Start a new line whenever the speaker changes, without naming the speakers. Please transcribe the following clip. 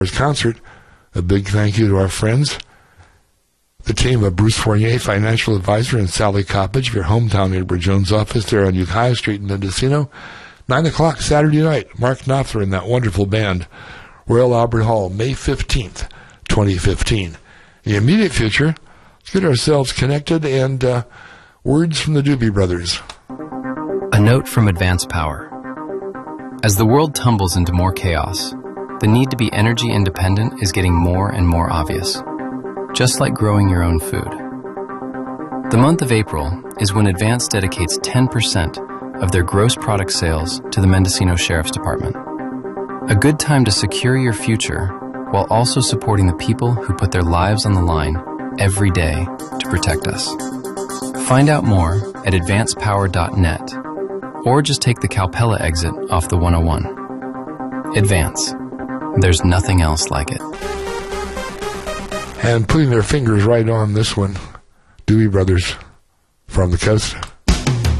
concert. A big thank you to our friends, the team of Bruce Fournier, financial advisor, and Sally Coppage of your hometown neighbor Jones office there on Ukiah Street in Mendocino. 9 o'clock Saturday night, Mark Knopfler and that wonderful band, Royal Albert Hall, May 15th, 2015. In the immediate future, let's get ourselves connected and words from the Doobie Brothers.
A note from Advance Power. As the world tumbles into more chaos, the need to be energy independent is getting more and more obvious, just like growing your own food. The month of April is when Advance dedicates 10% of their gross product sales to the Mendocino Sheriff's Department. A good time to secure your future while also supporting the people who put their lives on the line every day to protect us. Find out more at advancepower.net or just take the Calpella exit off the 101. Advance. There's nothing else like it.
And putting their fingers right on this one, Doobie Brothers from the coast.